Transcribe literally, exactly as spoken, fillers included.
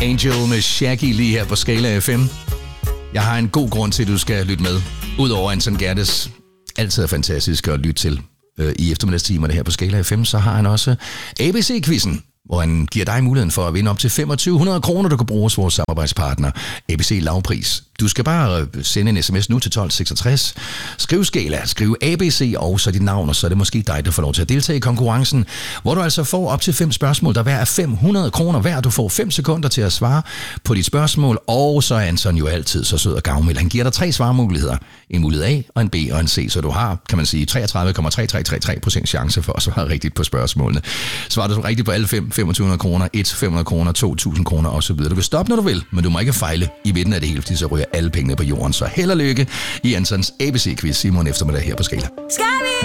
Angel med Shaggy lige her på Skala F M. Jeg har en god grund til, at du skal lytte med. Udover Anton Gerdes altid er fantastisk at lytte til øh, i eftermiddagstimerne her på Skala F M, så har han også A B C-quizzen, hvor han giver dig muligheden for at vinde op til femogtyve hundrede kroner, du kan bruge hos vores samarbejdspartner A B C Lavpris. Du skal bare sende en sms nu til tolv seksogtres. Skriv Skala, skriv A B C og så dit navn, og så er det måske dig, der får lov til at deltage i konkurrencen, hvor du altså får op til fem spørgsmål, der hver er fem hundrede kroner hver. Du får fem sekunder til at svare på dit spørgsmål, og så er Anton jo altid så sød og gavmild. Han giver dig tre svarmuligheder. En mulighed A, og en B og en C, så du har, kan man sige, treogtredive komma tre tre tre tre procent chance for at svare rigtigt på spørgsmålene. Svarer du rigtigt på alle fem, femogtyve hundrede kroner, et fem hundrede kroner, to tusind kroner osv. Du kan stoppe, når du vil, men du må ikke fejle i midten af det hele, fordi så ryger alle pengene på jorden. Så held og lykke i Antons A B C-quiz i morgen eftermiddag her på Skala.